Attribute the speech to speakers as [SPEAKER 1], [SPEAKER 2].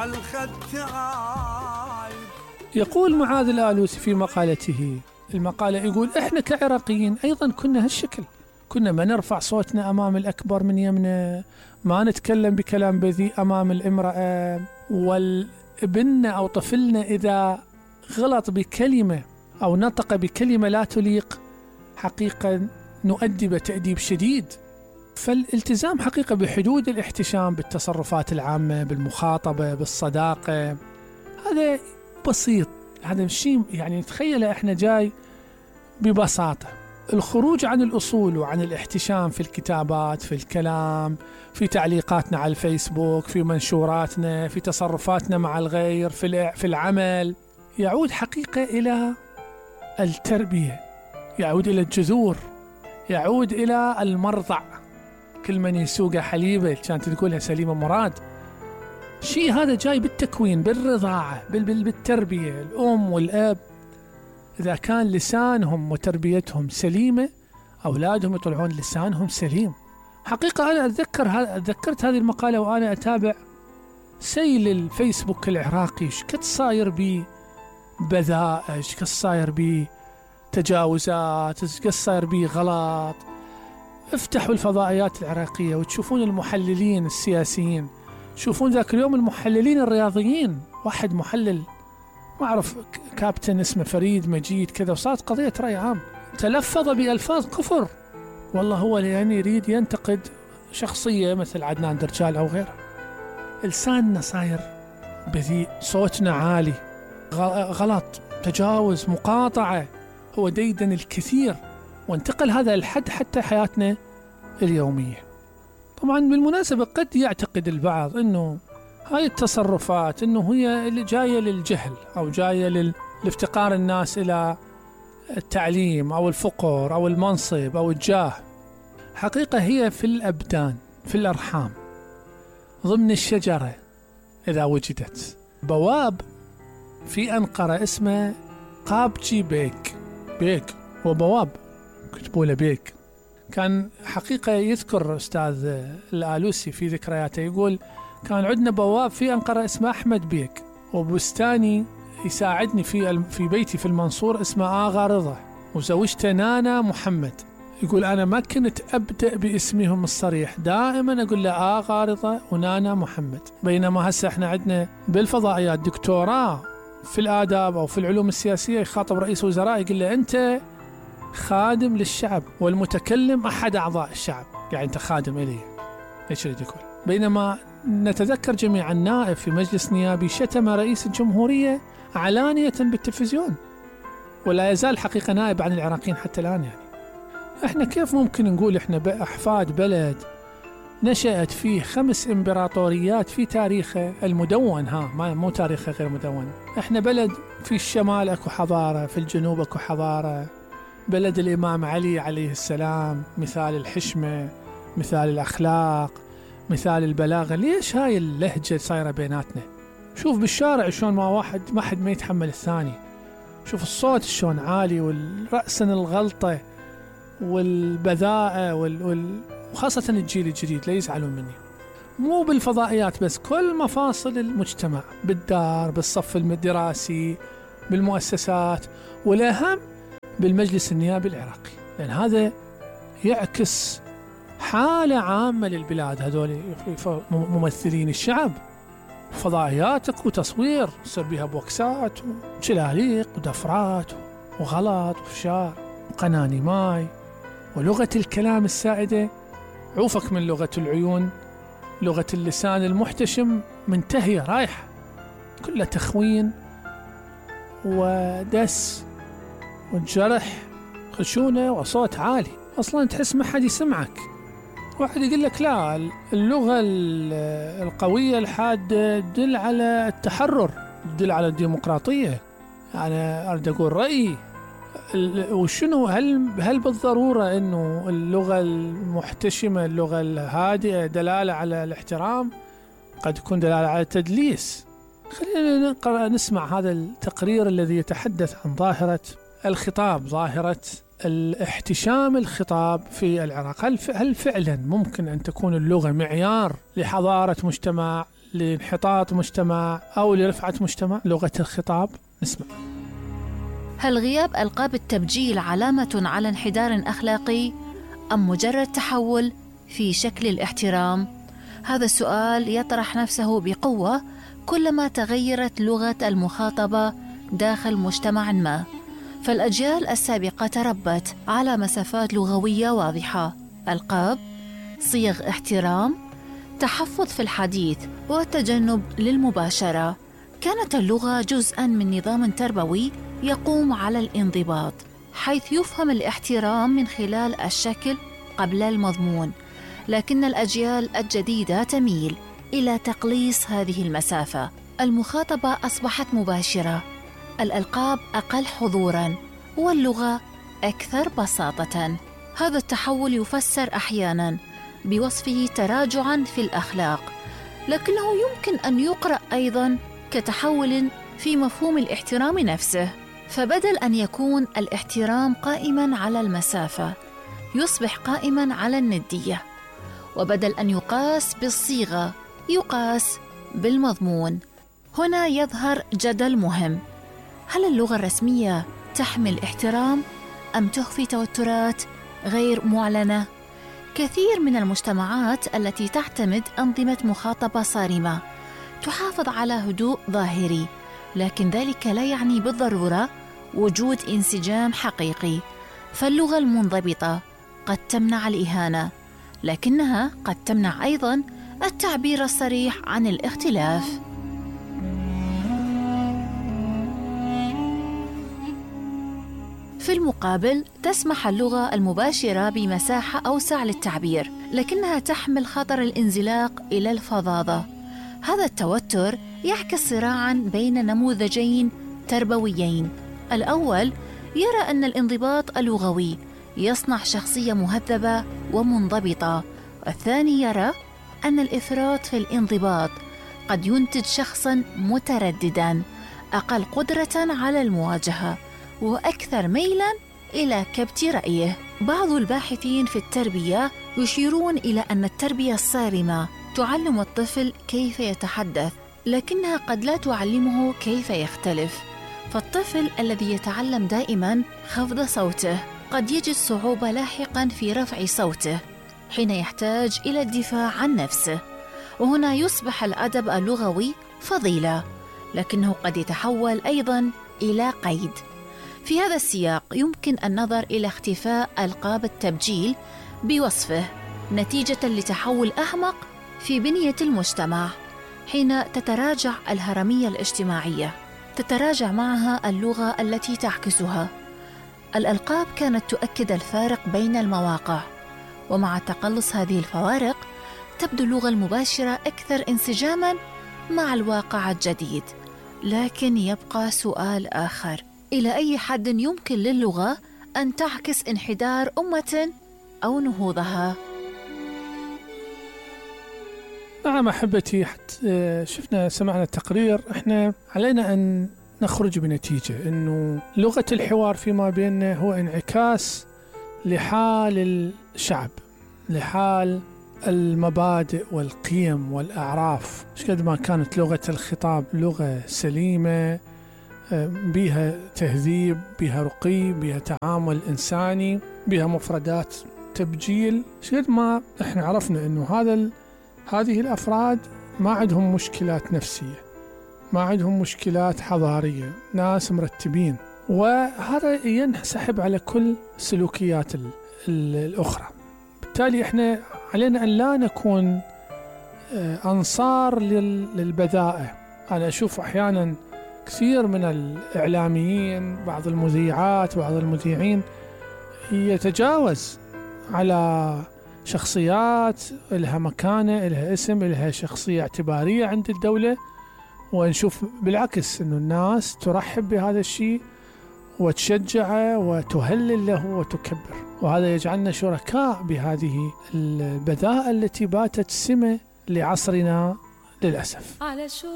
[SPEAKER 1] عالخد تعايد.
[SPEAKER 2] يقول معاذ الآلوسي في مقالته، المقالة يقول إحنا كعراقيين أيضا كنا هالشكل، كنا ما نرفع صوتنا أمام الأكبر من يمنا، ما نتكلم بكلام بذيء أمام الامرأة، والابن أو طفلنا إذا غلط بكلمة أو نطق بكلمة لا تليق حقيقة نؤدب تأديب شديد. فالالتزام حقيقة بحدود الاحتشام بالتصرفات العامة، بالمخاطبة، بالصداقة، هذا بسيط، هذا شيء يعني تخيل احنا جاي ببساطة. الخروج عن الأصول وعن الاحتشام في الكتابات، في الكلام، في تعليقاتنا على الفيسبوك، في منشوراتنا، في تصرفاتنا مع الغير، في العمل، يعود حقيقة إلى التربية، يعود إلى الجذور، يعود إلى المرضع. كل من يسوق حليبه كانت تقولها سليمة مراد. شيء هذا جاي بالتكوين، بالرضاعة، بالتربية. الأم والأب إذا كان لسانهم وتربيتهم سليمة، أولادهم يطلعون لسانهم سليم. حقيقة أنا أتذكرت هذه المقالة وأنا أتابع سيل الفيسبوك العراقي، شكد صاير بي بذاء، شكد صاير بي تجاوزات، شكد صاير بي غلط. افتحوا الفضائيات العراقية وتشوفون المحللين السياسيين، شوفون ذاك اليوم المحللين الرياضيين، واحد محلل ما أعرف كابتن اسمه فريد مجيد كذا، وصارت قضية رأي عام، تلفظ بألفاظ كفر، والله هو يعني يريد ينتقد شخصية مثل عدنان درجال أو غيره. لساننا صاير بذيء، صوتنا عالي، غلط، تجاوز، مقاطعة، هو ديدن الكثير، وانتقل هذا الحد حتى حياتنا اليومية. طبعا بالمناسبة قد يعتقد البعض أنه هاي التصرفات أنه هي اللي جاية للجهل أو جاية لافتقار الناس إلى التعليم أو الفقر أو المنصب أو الجاه. حقيقة هي في الأبدان، في الأرحام، ضمن الشجرة إذا وجدت. بواب في أنقرة اسمه قابجي بيك وبواب كتبوا له بيك. كان حقيقة يذكر أستاذ الآلوسي في ذكرياته، يقول كان عندنا بواب في أنقرة اسمه أحمد بيك، وبستاني يساعدني في بيتي في المنصور اسمه آغا رضا، وزوجته نانا محمد. يقول أنا ما كنت أبدأ باسمهم الصريح، دائما أقول له آغا رضا ونانا محمد. بينما هسه احنا عندنا بالفضائيات دكتوراه في الآداب أو في العلوم السياسية يخاطب رئيس وزراء يقول له أنت خادم للشعب والمتكلم أحد أعضاء الشعب، يعني أنت خادم إليه. إيش يريد يقول؟ بينما نتذكر جميعا نائب في مجلس نيابي شتم رئيس الجمهورية علانية بالتلفزيون، ولا يزال حقيقة نائب عن العراقيين حتى الآن. يعني احنا كيف ممكن نقول احنا أحفاد بلد نشأت فيه 5 إمبراطوريات في تاريخه المدون، مو تاريخه غير مدون. احنا بلد في الشمال اكو حضارة، في الجنوب اكو حضارة، بلد الإمام علي عليه السلام، مثال الحشمة، مثال الأخلاق، مثال البلاغة. ليش هاي اللهجة صايرة بيناتنا؟ شوف بالشارع شلون ما حد ما يتحمل الثاني، شوف الصوت شلون عالي، والرأسن الغلطة والبذاءة وخاصة الجيل الجديد لا يزعلون مني. مو بالفضائيات بس، كل مفاصل المجتمع، بالدار، بالصف الدراسي، بالمؤسسات، والأهم بالمجلس النيابي العراقي، لأن هذا يعكس حالة عامة للبلاد. هذول ممثلين الشعب، فضائياتك وتصوير يصير بها بوكسات وشلاليق ودفرات وغلط وفشار وقناني ماي، ولغة الكلام السائدة، عوفك من لغة العيون، لغة اللسان المحتشم منتهية رايحة، كلها تخوين ودس والجرح، خشونة وصوت عالي، أصلا تحس ما حد يسمعك. واحد يقول لك لا، اللغة القوية الحادة تدل على التحرر، تدل على الديمقراطية. أنا أريد أقول رأيي، وشنو هل بالضرورة إنه اللغة المحتشمة، اللغة الهادئة دلالة على الاحترام؟ قد تكون دلالة على التدليس. خلينا نسمع هذا التقرير الذي يتحدث عن ظاهرة الخطاب، ظاهرة الاحتشام الخطاب في العراق. هل فعلا ممكن أن تكون اللغة معيار لحضارة مجتمع، لانحطاط مجتمع أو لرفعة مجتمع، لغة الخطاب. نسمع.
[SPEAKER 3] هل غياب ألقاب التبجيل علامة على انحدار أخلاقي أم مجرد تحول في شكل الاحترام؟ هذا السؤال يطرح نفسه بقوة كلما تغيرت لغة المخاطبة داخل مجتمع ما. فالأجيال السابقة تربت على مسافات لغوية واضحة، ألقاب، صيغ احترام، تحفظ في الحديث والتجنب للمباشرة. كانت اللغة جزءاً من نظام تربوي يقوم على الانضباط، حيث يفهم الاحترام من خلال الشكل قبل المضمون. لكن الأجيال الجديدة تميل إلى تقليص هذه المسافة. المخاطبة أصبحت مباشرة، الألقاب أقل حضوراً، واللغة أكثر بساطة. هذا التحول يفسر أحياناً بوصفه تراجعاً في الأخلاق، لكنه يمكن أن يقرأ أيضاً كتحول في مفهوم الاحترام نفسه. فبدل أن يكون الاحترام قائماً على المسافة، يصبح قائماً على الندية، وبدل أن يقاس بالصيغة يقاس بالمضمون. هنا يظهر جدل مهم: هل اللغة الرسمية تحمل احترام أم تخفي توترات غير معلنة؟ كثير من المجتمعات التي تعتمد أنظمة مخاطبة صارمة تحافظ على هدوء ظاهري، لكن ذلك لا يعني بالضرورة وجود انسجام حقيقي. فاللغة المنضبطة قد تمنع الإهانة، لكنها قد تمنع أيضاً التعبير الصريح عن الاختلاف. في المقابل، تسمح اللغة المباشرة بمساحة أوسع للتعبير، لكنها تحمل خطر الانزلاق إلى الفظاظة. هذا التوتر يعكس صراعاً بين نموذجين تربويين. الأول يرى أن الانضباط اللغوي يصنع شخصية مهذبة ومنضبطة، والثاني يرى أن الإفراط في الانضباط قد ينتج شخصاً متردداً، أقل قدرة على المواجهة وأكثر ميلاً إلى كبت رأيه. بعض الباحثين في التربية يشيرون إلى أن التربية الصارمة تعلم الطفل كيف يتحدث، لكنها قد لا تعلمه كيف يختلف. فالطفل الذي يتعلم دائماً خفض صوته قد يجد صعوبة لاحقاً في رفع صوته حين يحتاج إلى الدفاع عن نفسه. وهنا يصبح الأدب اللغوي فضيلة، لكنه قد يتحول أيضاً إلى قيد. في هذا السياق يمكن النظر إلى اختفاء ألقاب التبجيل بوصفه نتيجة لتحول أعمق في بنية المجتمع. حين تتراجع الهرمية الاجتماعية، تتراجع معها اللغة التي تعكسها. الألقاب كانت تؤكد الفارق بين المواقع، ومع تقلص هذه الفوارق تبدو اللغة المباشرة أكثر انسجاماً مع الواقع الجديد. لكن يبقى سؤال آخر: إلى أي حد يمكن للغة أن تعكس انحدار أمة أو نهوضها؟
[SPEAKER 2] نعم أحبتي، حتى شفنا سمعنا التقرير، إحنا علينا أن نخرج بنتيجة أنه لغة الحوار فيما بيننا هو انعكاس لحال الشعب، لحال المبادئ والقيم والأعراف. مش قد ما كانت لغة الخطاب لغة سليمة بها تهذيب، بها رقي، بها تعامل إنساني، بها مفردات تبجيل، مش قد ما إحنا عرفنا أنه هذه الأفراد ما عندهم مشكلات نفسية، ما عندهم مشكلات حضارية، ناس مرتبين، وهذا ينسحب على كل سلوكيات الأخرى. بالتالي إحنا علينا أن لا نكون أنصار للبذاءة. أنا أشوف أحيانا كثير من الإعلاميين، بعض المذيعات، بعض المذيعين يتجاوز على شخصيات لها مكانة، لها اسم، لها شخصية اعتبارية عند الدولة، ونشوف بالعكس أنه الناس ترحب بهذا الشيء وتشجعه وتهلل له وتكبر، وهذا يجعلنا شركاء بهذه البذاءة التي باتت سمة لعصرنا للأسف.